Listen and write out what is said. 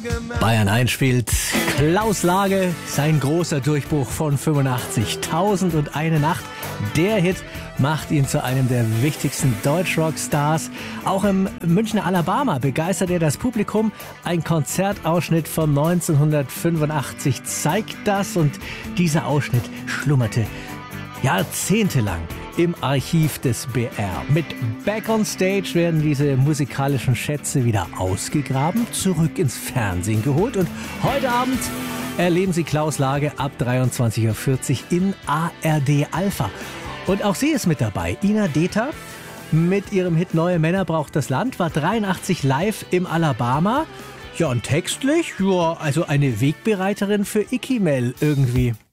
Bayern 1 spielt Klaus Lage, sein großer Durchbruch von 85, 1001 Nacht. Der Hit macht ihn zu einem der wichtigsten Deutschrock-Stars. Auch im Münchner Alabama begeistert er das Publikum. Ein Konzertausschnitt von 1985 zeigt das, und dieser Ausschnitt schlummerte jahrzehntelang im Archiv des BR. Mit Back on Stage werden diese musikalischen Schätze wieder ausgegraben, zurück ins Fernsehen geholt, und heute Abend erleben Sie Klaus Lage ab 23:40 Uhr in ARD Alpha. Und auch sie ist mit dabei. Ina Dether mit ihrem Hit Neue Männer braucht das Land war 83 live im Alabama. Ja, und textlich, ja, also eine Wegbereiterin für Icky Mel irgendwie.